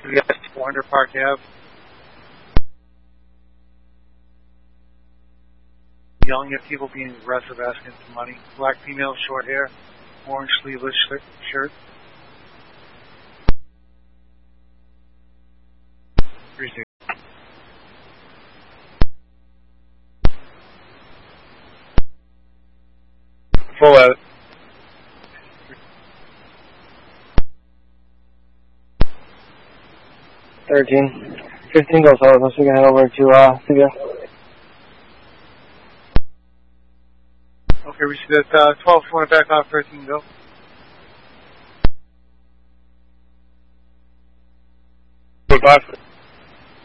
Yes, 400 Park Ave. Yelling at people, being aggressive, asking for money. Black female, short hair, orange sleeveless shirt. Appreciate it. Full edit. 13. 15 goes out, so we can head over to CVS. Okay, we see that 12 want to back off, 13 go. Goodbye.